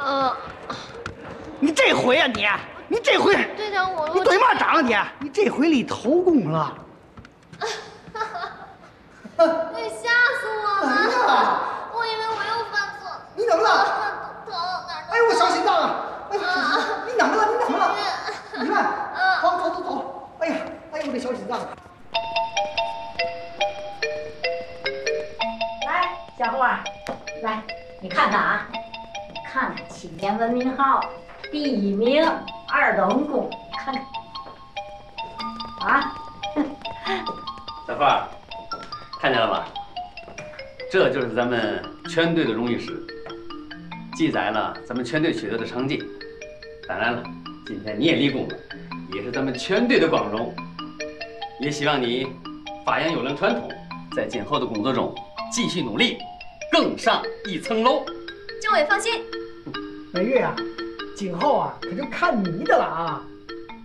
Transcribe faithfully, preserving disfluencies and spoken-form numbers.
呃， 你这回呀、啊，你，你这回， 队长我， 你对嘛长啊你？你这回里偷功了。 你吓死我了！哎、我以为我又犯错。 你怎么了？ 疼，哪哎呦，我小心脏啊！哎呀， 啊、 你怎么了？你怎么了？你看， 啊、 好，走走走。哎呀，哎呦，我的小心脏！ 来，小花，来，你看看啊，你看看青年文明号第一名二等功，看看啊。 小花，看见了吧？这就是咱们全队的荣誉诗，记载了咱们全队取得的成绩。当然了，今天你也立功了，也是咱们全队的光荣。也希望你发扬优良传统，在今后的工作中继续努力，更上一层楼。 政委放心， 美玉啊，今后啊可就看你的了啊！